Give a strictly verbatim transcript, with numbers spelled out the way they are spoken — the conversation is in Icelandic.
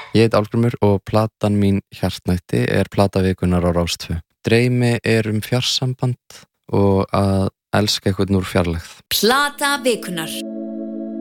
Ég heit Álfgrímur og platan mín Hjartnætti er plata vikunar á Rás tvö. Dreymi er um fjarsamband og að elska einhvern úr fjarlægð. Plata vikunar.